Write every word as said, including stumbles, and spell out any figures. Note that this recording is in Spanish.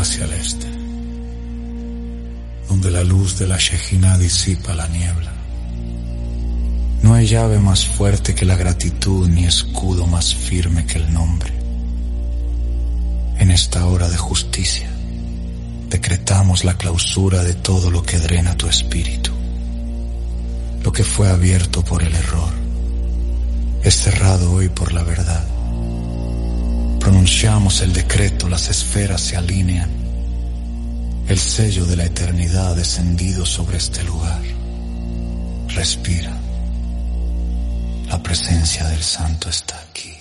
hacia el este, donde la luz de la Shejina disipa la niebla. No hay llave más fuerte que la gratitud, ni escudo más firme que el nombre. En esta hora de justicia, decretamos la clausura de todo lo que drena tu espíritu. Lo que fue abierto por el error es cerrado hoy por la verdad. Pronunciamos el decreto, las esferas se alinean. El sello de la eternidad ha descendido sobre este lugar. Respira. La presencia del Santo está aquí.